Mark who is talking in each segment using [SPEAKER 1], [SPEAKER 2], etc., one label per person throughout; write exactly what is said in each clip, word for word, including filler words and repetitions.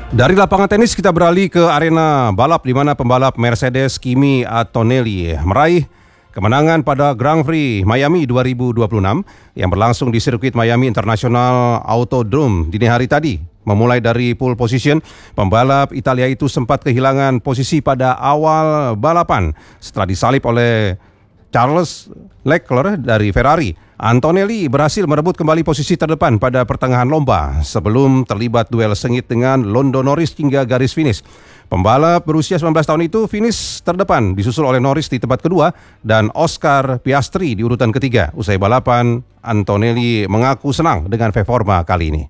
[SPEAKER 1] Dari lapangan tenis kita beralih ke arena balap di mana pembalap Mercedes Kimi Antonelli meraih kemenangan pada Grand Prix Miami dua ribu dua puluh enam yang berlangsung di sirkuit Miami International Autodrome dini hari tadi. Memulai dari pole position, pembalap Italia itu sempat kehilangan posisi pada awal balapan setelah disalip oleh Charles Leclerc dari Ferrari. Antonelli berhasil merebut kembali posisi terdepan pada pertengahan lomba sebelum terlibat duel sengit dengan Lando Norris hingga garis finish. Pembalap berusia sembilan belas tahun itu finish terdepan, disusul oleh Norris di tempat kedua dan Oscar Piastri di urutan ketiga. Usai balapan, Antonelli mengaku senang dengan performa kali ini.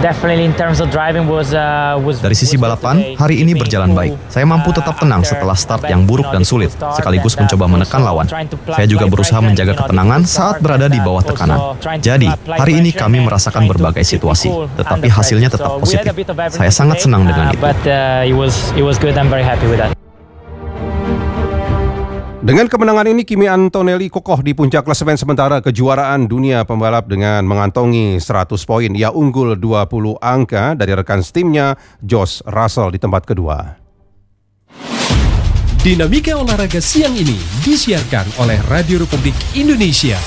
[SPEAKER 2] Dari sisi balapan, hari ini berjalan baik. Saya mampu tetap tenang setelah start yang buruk dan sulit, sekaligus mencoba menekan lawan. Saya juga berusaha menjaga ketenangan saat berada di bawah tekanan. Jadi, hari ini kami merasakan berbagai situasi, tetapi hasilnya tetap positif. Saya sangat senang dengan itu.
[SPEAKER 1] Dengan kemenangan ini, Kimi Antonelli kokoh di puncak klasemen sementara kejuaraan dunia pembalap dengan mengantongi seratus poin. Ia unggul dua puluh angka dari rekan setimnya George Russell di tempat kedua.
[SPEAKER 3] Dinamika olahraga siang ini disiarkan oleh Radio Republik Indonesia.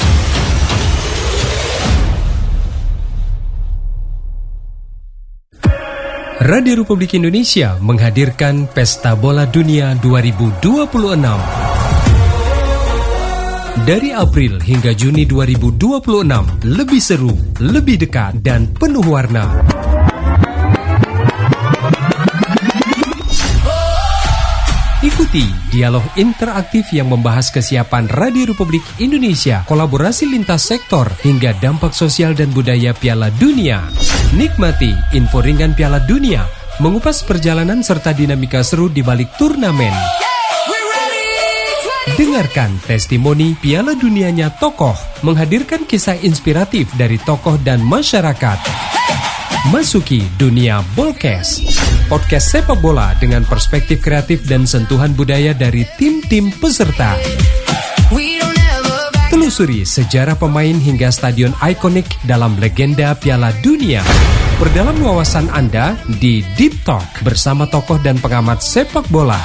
[SPEAKER 3] Radio Republik Indonesia menghadirkan Pesta Bola Dunia dua ribu dua puluh enam. Dari April hingga Juni dua ribu dua puluh enam, lebih seru, lebih dekat, dan penuh warna. Ikuti dialog interaktif yang membahas kesiapan Radio Republik Indonesia, kolaborasi lintas sektor, hingga dampak sosial dan budaya Piala Dunia. Nikmati info ringan Piala Dunia, mengupas perjalanan serta dinamika seru di balik turnamen. Dengarkan testimoni Piala Dunianya tokoh, menghadirkan kisah inspiratif dari tokoh dan masyarakat. Masuki dunia Bolkes, podcast sepak bola dengan perspektif kreatif dan sentuhan budaya dari tim-tim peserta. Telusuri sejarah pemain hingga stadion ikonik dalam legenda Piala Dunia. Perdalam wawasan Anda di Deep Talk bersama tokoh dan pengamat sepak bola.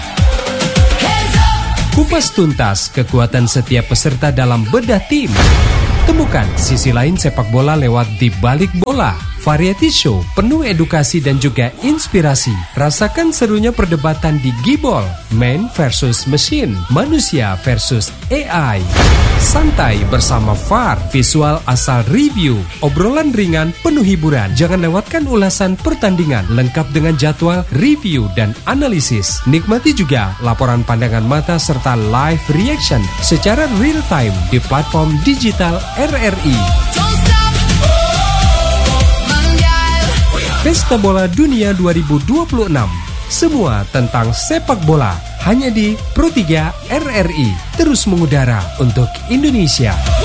[SPEAKER 3] Kupas tuntas kekuatan setiap peserta dalam bedah tim. Temukan sisi lain sepak bola lewat Di Balik Bola. Variety show penuh edukasi dan juga inspirasi. Rasakan serunya perdebatan di Gibol, Man versus Machine, manusia versus A I. Santai bersama V A R, visual asal review, obrolan ringan penuh hiburan. Jangan lewatkan ulasan pertandingan lengkap dengan jadwal, review, dan analisis. Nikmati juga laporan pandangan mata serta live reaction secara real time di platform digital R R I. Pesta Bola Dunia dua ribu dua puluh enam. Semua tentang sepak bola hanya di Pro tiga R R I. Terus mengudara untuk Indonesia.